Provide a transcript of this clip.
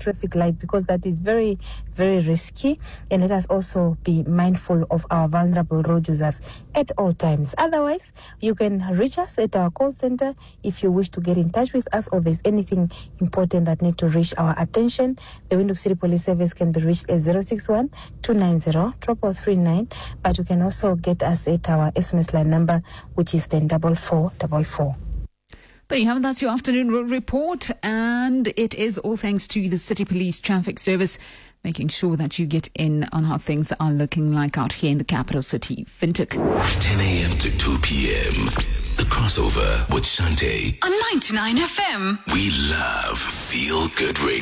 traffic light, because that is very, very risky. And let us also be mindful of our vulnerable road users at all times. Otherwise, you can reach us at our call center if you wish to get in touch with us or there's anything important that need to reach our attention. The Windhoek City Police Service can be reached at 061-290-4439, but you can also get us at our SMS line number, which is then 4444. There you have it. That's your afternoon road report, and it is all thanks to the City Police Traffic Service, making sure that you get in on how things are looking like out here in the capital city, Windhoek. 10 a.m. to 2 p.m. The crossover with Shante on 99 FM. We love Feel Good Radio.